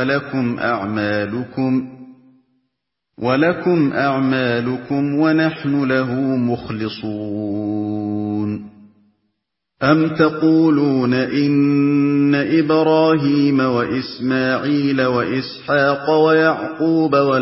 ولكم أعمالكم ونحن له مخلصون أم تقولون إن إبراهيم وإسماعيل وإسحاق ويعقوب